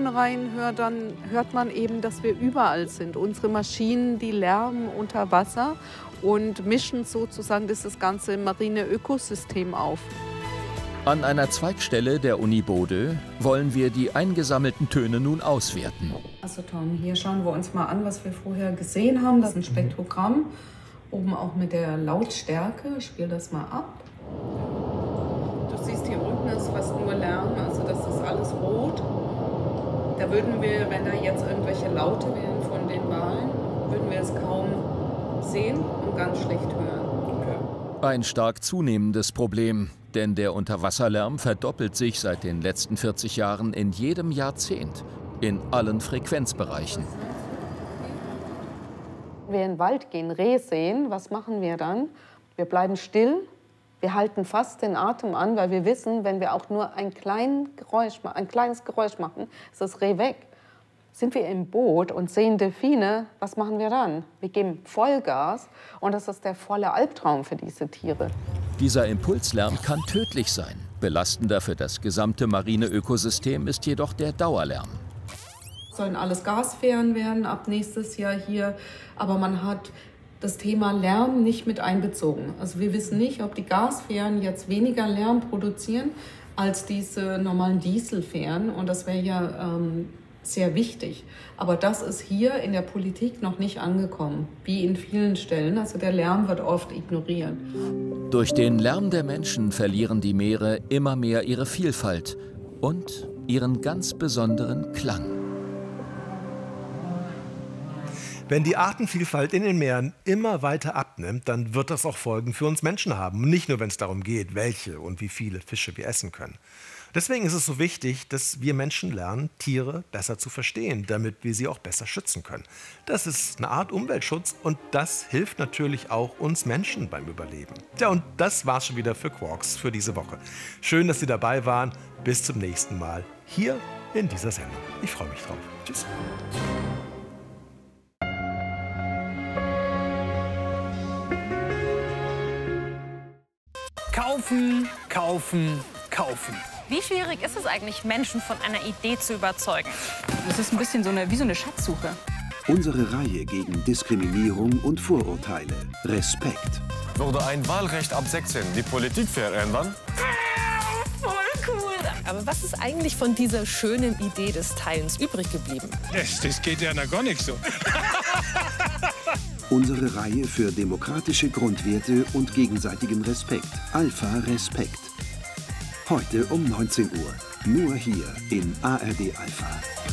reinhört, dann hört man eben, dass wir überall sind. Unsere Maschinen, die lärmen unter Wasser und mischen sozusagen das ganze marine Ökosystem auf. An einer Zweigstelle der Uni Bodø wollen wir die eingesammelten Töne nun auswerten. Also Tom, hier schauen wir uns mal an, was wir vorher gesehen haben. Das ist ein Spektrogramm, oben auch mit der Lautstärke. Ich spiele das mal ab. Du siehst, hier unten ist fast nur Lärm, also das ist alles rot. Da würden wir, wenn da jetzt irgendwelche Laute wären von den Walen, würden wir es kaum sehen und ganz schlecht hören. Ein stark zunehmendes Problem, denn der Unterwasserlärm verdoppelt sich seit den letzten 40 Jahren in jedem Jahrzehnt, in allen Frequenzbereichen. Wenn wir in den Wald gehen, Reh sehen, was machen wir dann? Wir bleiben still, wir halten fast den Atem an, weil wir wissen, wenn wir auch nur ein kleines Geräusch machen, ist das Reh weg. Sind wir im Boot und sehen Delfine, was machen wir dann? Wir geben Vollgas und das ist der volle Albtraum für diese Tiere. Dieser Impulslärm kann tödlich sein. Belastender für das gesamte marine Ökosystem ist jedoch der Dauerlärm. Sollen alles Gasfähren werden ab nächstes Jahr hier, aber man hat das Thema Lärm nicht mit einbezogen. Also wir wissen nicht, ob die Gasfähren jetzt weniger Lärm produzieren als diese normalen Dieselfähren und das wäre ja sehr wichtig. Aber das ist hier in der Politik noch nicht angekommen, wie in vielen Stellen. Also der Lärm wird oft ignoriert. Durch den Lärm der Menschen verlieren die Meere immer mehr ihre Vielfalt und ihren ganz besonderen Klang. Wenn die Artenvielfalt in den Meeren immer weiter abnimmt, dann wird das auch Folgen für uns Menschen haben. Nicht nur, wenn es darum geht, welche und wie viele Fische wir essen können. Deswegen ist es so wichtig, dass wir Menschen lernen, Tiere besser zu verstehen, damit wir sie auch besser schützen können. Das ist eine Art Umweltschutz und das hilft natürlich auch uns Menschen beim Überleben. Tja, und das war's schon wieder für Quarks für diese Woche. Schön, dass Sie dabei waren. Bis zum nächsten Mal hier in dieser Sendung. Ich freue mich drauf. Tschüss. Kaufen, kaufen, kaufen. Wie schwierig ist es eigentlich, Menschen von einer Idee zu überzeugen? Das ist ein bisschen wie so eine Schatzsuche. Unsere Reihe gegen Diskriminierung und Vorurteile. Respekt. Würde ein Wahlrecht ab 16 die Politik verändern? Voll cool. Aber was ist eigentlich von dieser schönen Idee des Teilens übrig geblieben? Das geht ja gar nicht so. Unsere Reihe für demokratische Grundwerte und gegenseitigen Respekt. Alpha Respekt. Heute um 19 Uhr. Nur hier in ARD Alpha.